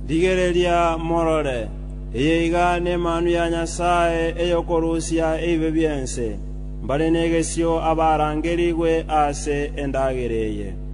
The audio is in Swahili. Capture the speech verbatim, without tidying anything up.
Digerelia morore, Yega ne manu ya Nyasaye eyokorusia ebe biense, Mbarenegesio abarangeriwe ase endagereye.